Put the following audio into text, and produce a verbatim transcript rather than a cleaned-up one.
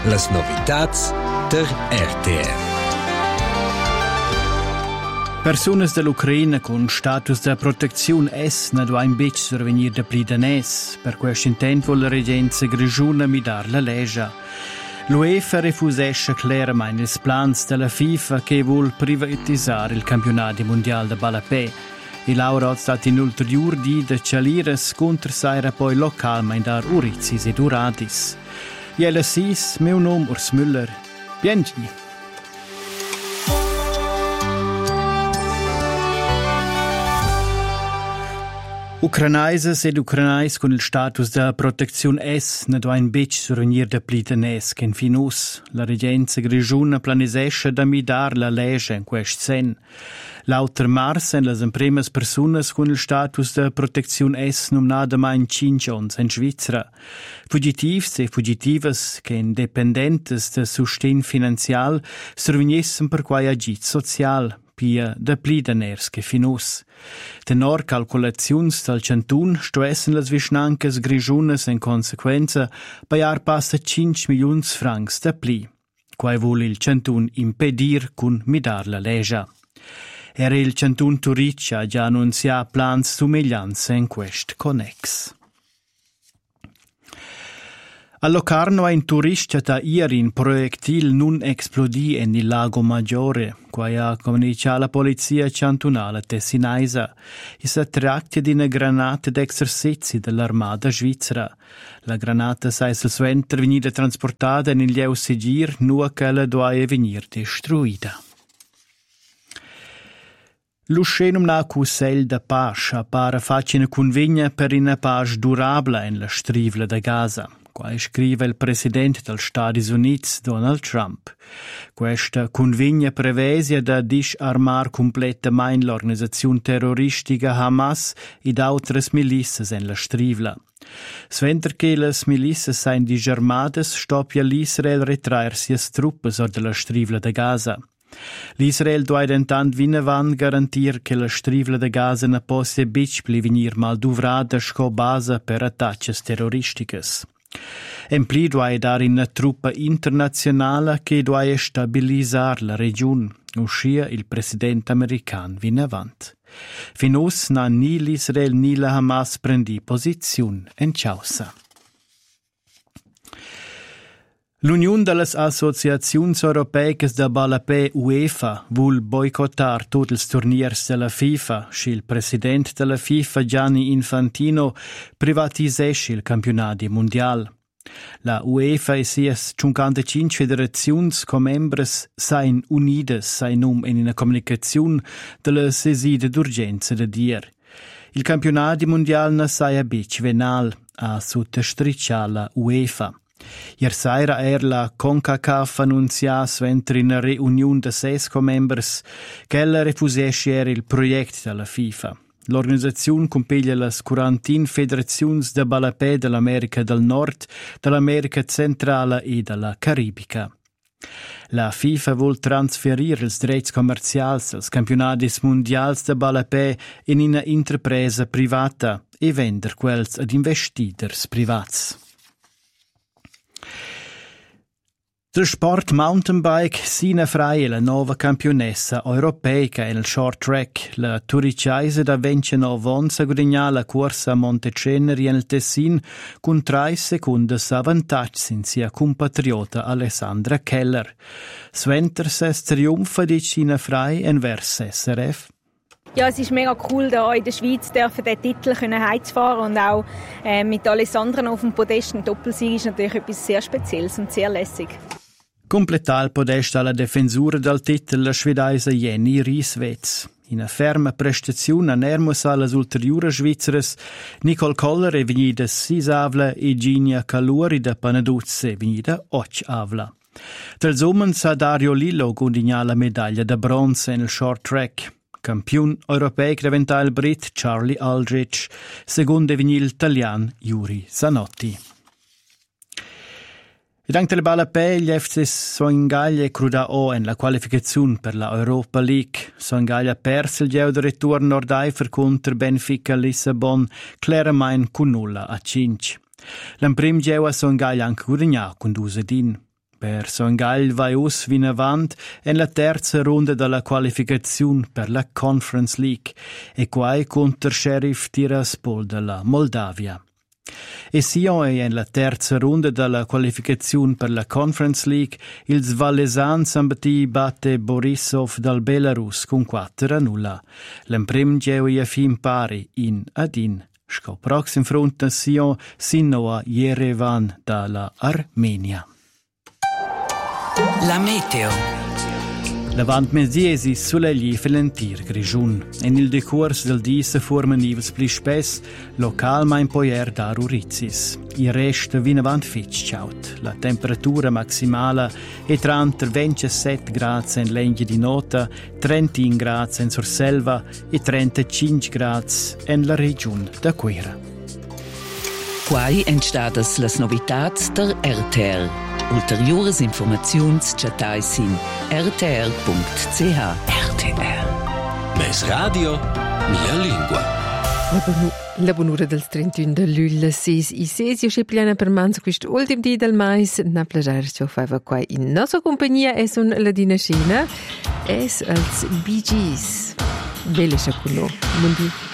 Las novitats der R T R. Personas dell'Ucraina con status de protezione S ne doin bec survenir da plidanès. Per questo intento la regenza grigiuna mi dar la legge. L'UEFA refusesce chiaramente i plans della FIFA che vuol privatizzare il campionato mondiale de Balapè. E Laura ha stato in ulteriore di de Cialiras contro Saira poi localmente dar Urizis ed Uradis. E alla sis, mio nome Urs Müller. Bienveni. Ucranaises ed ucranais con il status da protezione S ne doin bec survenir da plitanès che in finus la regenza grigiuna planisesce da midar la legge in quest sen. L'auter mars en las impremas personas con il status da protezione S nominada mai in cincions in Svizzera. Fugitivs e fugitivas che independentes da sustain finanzial surveniesen per quai agit social. Pia de plidaners che finus. Tenor calcolaziuns dal cantun stoessen las vischnancas grigiunas en consequenza paiar passa cinque milions francs da pli. Quai vuol il cantun impedir cun midar la legge. Era il cantun Turiccia già annunzia plans somiglianza in quest connex. A Locarno ein turista da ieri proiectil nun esplodì en il lago Maggiore, quai ha comunicato la polizia cantonale tessinaisa. Si tratta di una granata d'esercizi dell'armata svizzera. La granata sai solamente venire trasportata in il lieu sigir, nu che la doveva venire distruita. L'uscenum na cussel da pace appare facile convegna per una pace durabile in la strivla da Gaza. Qua scrive il presidente degli Stati Uniti, Donald Trump. Questa convegna prevede di disarmare completamente l'organizzazione terroristica Hamas ed altre milizie nella strivla. Sventre che le milizie siano disarmate, stoppia l'Israel ritrarsi le truppe dalla strivla da Gaza. L'Israel deve intanto vinavant garantire che la strivla da Gaza ne possa bic venir mal duvrada sco base per attacchi terroristici. En pli deve dare una truppa internazionale che deve stabilizzare la regione, uscia il presidente americano vinavant. Finus na ni l'Israel ni la Hamas prendi posizione in causa. L'Unione delle Associazioni Europee da Balapè UEFA vuol boicottar tutti i turnieri della FIFA, se il presidente della FIFA Gianni Infantino privatizesce il campionato mondiale. La UEFA e le cinquantacinque federazioni come membri sain unidas sain um in una comunicazione della sesida d'urgenza da dire. Il campionato mondiale ne sai bec venal a sottostriccia la UEFA. Ier sera er la CONCACAF annunzia sventri in riunione de ses co-members che ella refusesce era il progetto della FIFA. L'organizzazione compiglia las quarantin federazioni de Balapè dell'America del Nord, dell'America centrale e della Caribica. La FIFA vuol trasferire i diritti commerciali dels campionati mondiali de Balapè in una intrapresa privata e vender quels ad investiders privats. Der sport mountainbike sina frei la nova campionessa europeica nel short track. La turiciaise da venceno vonza guadagna la corsa a Monteceneri nel Tessin con tre secondi avantaggio in sia compatriota Alessandra Keller. Sventers triumpha di sina frei en vers S R F. Ja, es ist mega cool, hier in der Schweiz dürfen den Titel heimzufahren und auch äh, mit Alessandra auf dem Podest ein Doppelsieg ist natürlich etwas sehr Spezielles und sehr lässig. Completa il podest alla defensura del titolo la svedese Jenny Rieswetz. In una ferma prestazione a Nermos alle ulteriori svizzeres, Nicole Koller è venuta sei avla e Ginia Caluri da Panaduzze è venuta otto avla. Del Somens ha Dario Lillo guadagnato la medaglia da bronzo nel short track. Campione europeo diventa il Brit Charlie Aldrich, secondo è venuto l'italiano Yuri Zanotti. E anche le Balapè, gli F C Soingaglia cruda o in la qualificazione per la Europa League. Soingaglia perse il geo di ritorno Nordeifer contro Benfica Lissabon, chiaramente con nulla a cinque. L'emprim geo a Soingaglia anche guadagnato con due din. per Songal vai us vin avant en la terza ronda della qualificazione per la Conference League e quai contro Sheriff Tiraspol della Moldavia. E Sion è in la terza ronda della qualificazione per la Conference League, il Svallesan Sambati batte Borisov dal Belarus con quattro a nulla. L'emprim geuia fin pari in adin. Sco proxim fronte Sion sino a Yerevan dalla Armenia. La meteo. Lavant mesiesi solegli felentir grigiun. En il decurs del dì se formen nivels pli spess, local ma in poier dar urizis. Il rest vin avant fitch ciaut. La temperatura maximala è tra ventisette gradi in Lenghie di Nota, trentuno gradi in Surselva e trentacinque gradi in la regione da Quera. Quai entstadas las novitats der R T R. Ulteriores informaziuns chatais in r t r punct c h. R T R. Mes radio, mia lingua. La bonura del trentuno de luglio, sei e sei, io c'è piena per manzo questo ultimo dì del mais, na plagare ciò fava qua in nostra compagnia è un ladina scena, es als Bee Gees. Belle sciacuno, mundi.